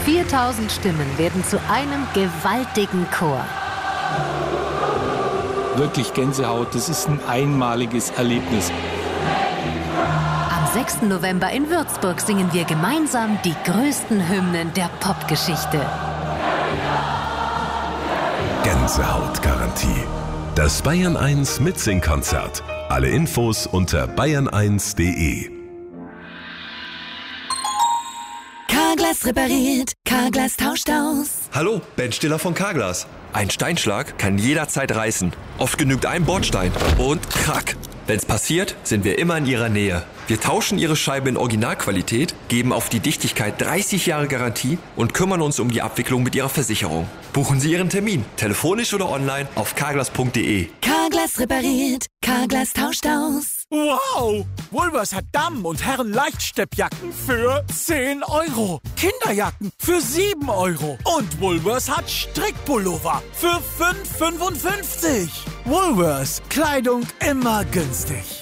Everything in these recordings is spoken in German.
4000 Stimmen werden zu einem gewaltigen Chor. Wirklich Gänsehaut, das ist ein einmaliges Erlebnis. Am 6. November in Würzburg singen wir gemeinsam die größten Hymnen der Popgeschichte. Gänsehautgarantie. Das Bayern 1 Mitsingkonzert. Alle Infos unter bayern1.de. Carglass repariert, Carglass tauscht aus. Hallo, Ben Stiller von Carglass. Ein Steinschlag kann jederzeit reißen. Oft genügt ein Bordstein und krack. Wenn's passiert, sind wir immer in Ihrer Nähe. Wir tauschen Ihre Scheibe in Originalqualität, geben auf die Dichtigkeit 30 Jahre Garantie und kümmern uns um die Abwicklung mit Ihrer Versicherung. Buchen Sie Ihren Termin, telefonisch oder online auf carglass.de. Carglass repariert, Carglass tauscht aus. Wow! Woolworths hat Damen- und Herren-Leichtsteppjacken für 10 €. Kinderjacken für 7 €. Und Woolworths hat Strickpullover für 5,55 €. Woolworths. Kleidung immer günstig.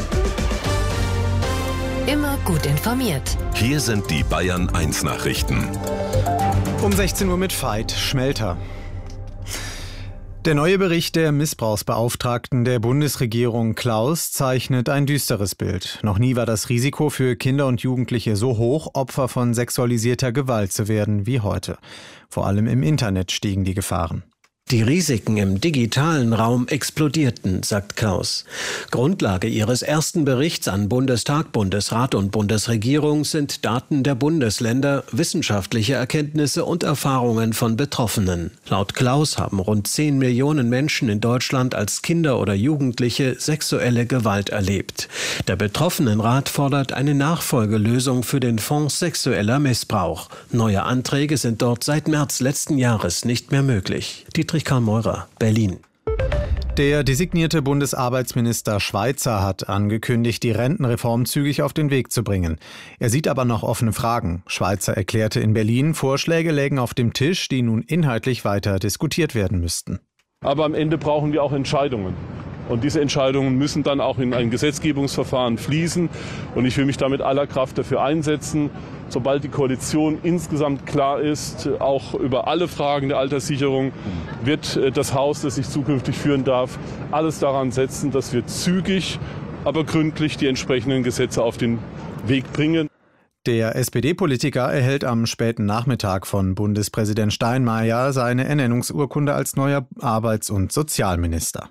Immer gut informiert. Hier sind die Bayern 1 Nachrichten. Um 16 Uhr mit Veit Schmelter. Der neue Bericht der Missbrauchsbeauftragten der Bundesregierung Klaus zeichnet ein düsteres Bild. Noch nie war das Risiko für Kinder und Jugendliche so hoch, Opfer von sexualisierter Gewalt zu werden wie heute. Vor allem im Internet stiegen die Gefahren. Die Risiken im digitalen Raum explodierten, sagt Klaus. Grundlage ihres ersten Berichts an Bundestag, Bundesrat und Bundesregierung sind Daten der Bundesländer, wissenschaftliche Erkenntnisse und Erfahrungen von Betroffenen. Laut Klaus haben rund 10 Millionen Menschen in Deutschland als Kinder oder Jugendliche sexuelle Gewalt erlebt. Der Betroffenenrat fordert eine Nachfolgelösung für den Fonds sexueller Missbrauch. Neue Anträge sind dort seit März letzten Jahres nicht mehr möglich. Karl Meurer, Berlin. Der designierte Bundesarbeitsminister Schweizer hat angekündigt, die Rentenreform zügig auf den Weg zu bringen. Er sieht aber noch offene Fragen. Schweizer erklärte in Berlin, Vorschläge lägen auf dem Tisch, die nun inhaltlich weiter diskutiert werden müssten. Aber am Ende brauchen wir auch Entscheidungen. Und diese Entscheidungen müssen dann auch in ein Gesetzgebungsverfahren fließen. Und ich will mich da mit aller Kraft dafür einsetzen, sobald die Koalition insgesamt klar ist, auch über alle Fragen der Alterssicherung, wird das Haus, das ich zukünftig führen darf, alles daran setzen, dass wir zügig, aber gründlich die entsprechenden Gesetze auf den Weg bringen. Der SPD-Politiker erhält am späten Nachmittag von Bundespräsident Steinmeier seine Ernennungsurkunde als neuer Arbeits- und Sozialminister.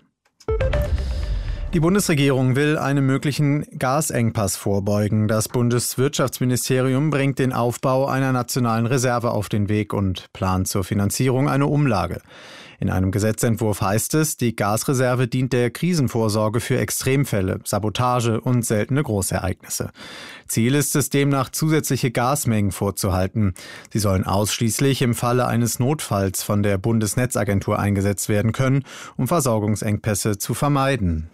Die Bundesregierung will einem möglichen Gasengpass vorbeugen. Das Bundeswirtschaftsministerium bringt den Aufbau einer nationalen Reserve auf den Weg und plant zur Finanzierung eine Umlage. In einem Gesetzentwurf heißt es, die Gasreserve dient der Krisenvorsorge für Extremfälle, Sabotage und seltene Großereignisse. Ziel ist es demnach, zusätzliche Gasmengen vorzuhalten. Sie sollen ausschließlich im Falle eines Notfalls von der Bundesnetzagentur eingesetzt werden können, um Versorgungsengpässe zu vermeiden.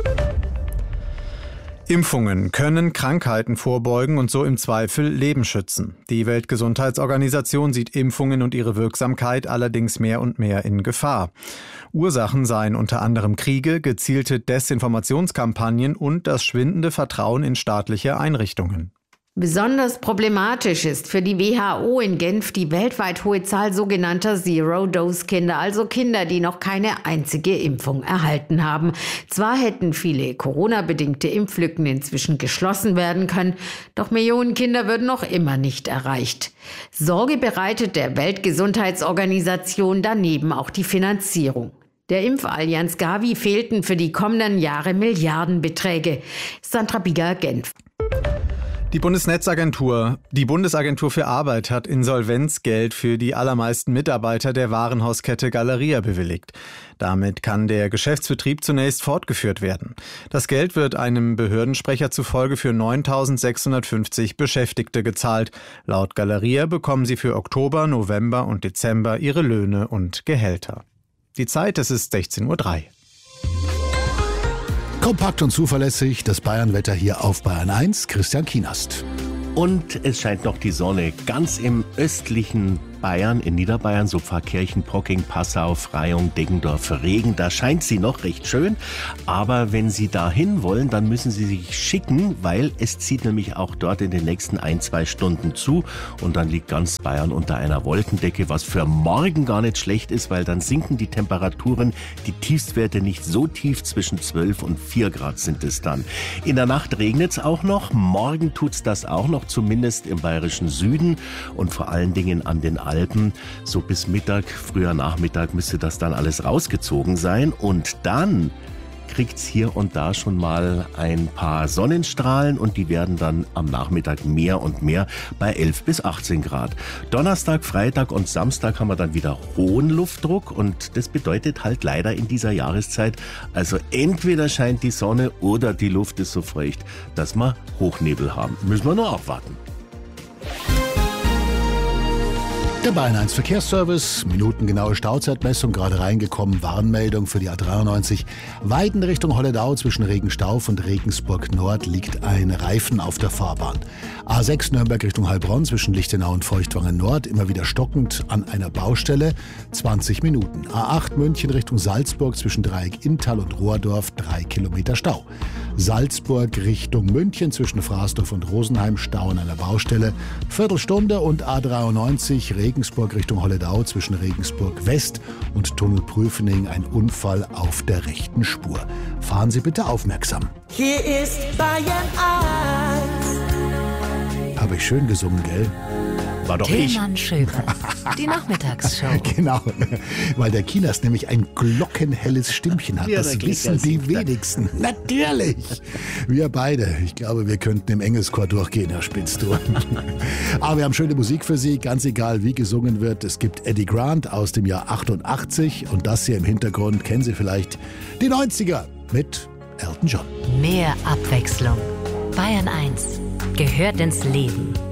Impfungen können Krankheiten vorbeugen und so im Zweifel Leben schützen. Die Weltgesundheitsorganisation sieht Impfungen und ihre Wirksamkeit allerdings mehr und mehr in Gefahr. Ursachen seien unter anderem Kriege, gezielte Desinformationskampagnen und das schwindende Vertrauen in staatliche Einrichtungen. Besonders problematisch ist für die WHO in Genf die weltweit hohe Zahl sogenannter Zero-Dose-Kinder, also Kinder, die noch keine einzige Impfung erhalten haben. Zwar hätten viele Corona-bedingte Impflücken inzwischen geschlossen werden können, doch Millionen Kinder würden noch immer nicht erreicht. Sorge bereitet der Weltgesundheitsorganisation daneben auch die Finanzierung. Der Impfallianz Gavi fehlten für die kommenden Jahre Milliardenbeträge. Sandra Bieger, Genf. Die Bundesagentur für Arbeit hat Insolvenzgeld für die allermeisten Mitarbeiter der Warenhauskette Galeria bewilligt. Damit kann der Geschäftsbetrieb zunächst fortgeführt werden. Das Geld wird einem Behördensprecher zufolge für 9.650 Beschäftigte gezahlt. Laut Galeria bekommen sie für Oktober, November und Dezember ihre Löhne und Gehälter. Die Zeit, es ist 16:03 Uhr. Kompakt und zuverlässig, das Bayernwetter hier auf Bayern 1, Christian Kienast. Und es scheint noch die Sonne ganz im östlichen Bayern, in Niederbayern, so Pfarrkirchen, Pocking, Passau, Freyung, Deggendorf, Regen, da scheint sie noch recht schön. Aber wenn Sie da hin wollen, dann müssen Sie sich schicken, weil es zieht nämlich auch dort in den nächsten 1-2 Stunden zu. Und dann liegt ganz Bayern unter einer Wolkendecke, was für morgen gar nicht schlecht ist, weil dann sinken die Temperaturen, die Tiefstwerte nicht so tief, zwischen 12 und 4 Grad sind es dann. In der Nacht regnet es auch noch, morgen tut's das auch noch, zumindest im bayerischen Süden und vor allen Dingen an den Alpen. So bis Mittag, früher Nachmittag müsste das dann alles rausgezogen sein und dann kriegt's hier und da schon mal ein paar Sonnenstrahlen und die werden dann am Nachmittag mehr und mehr bei 11 bis 18 Grad. Donnerstag, Freitag und Samstag haben wir dann wieder hohen Luftdruck und das bedeutet halt leider in dieser Jahreszeit, also entweder scheint die Sonne oder die Luft ist so feucht, dass wir Hochnebel haben. Müssen wir nur abwarten. Der Bayern 1 Verkehrsservice, minutengenaue Stauzeitmessung, gerade reingekommen, Warnmeldung für die A93. Weiden Richtung Holledau zwischen Regenstauf und Regensburg Nord liegt ein Reifen auf der Fahrbahn. A6 Nürnberg Richtung Heilbronn zwischen Lichtenau und Feuchtwangen Nord, immer wieder stockend an einer Baustelle, 20 Minuten. A8 München Richtung Salzburg zwischen Dreieck Inntal und Rohrdorf, 3 Kilometer Stau. Salzburg Richtung München zwischen Fraßdorf und Rosenheim, Stau an einer Baustelle, Viertelstunde. Und A93 Regensburg Richtung Holledau zwischen Regensburg West und Tunnelprüfening, ein Unfall auf der rechten Spur. Fahren Sie bitte aufmerksam. Hier ist Bayern 1. Habe ich schön gesungen, gell? War doch Tillmann Schöber, die Nachmittagsshow. Genau, weil der Kinas nämlich ein glockenhelles Stimmchen hat. Ja, das wissen die wenigsten. Natürlich. Wir beide. Ich glaube, wir könnten im Engelschor durchgehen, Herr Spitz. Aber wir haben schöne Musik für Sie, ganz egal wie gesungen wird. Es gibt Eddie Grant aus dem Jahr 88 und das hier im Hintergrund kennen Sie vielleicht, die 90er mit Elton John. Mehr Abwechslung. Bayern 1 gehört ins Leben.